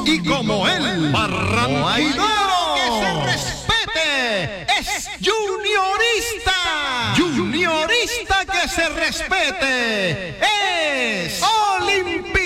y como él, barranquillero que se respete, es juniorista, juniorista que se respete, es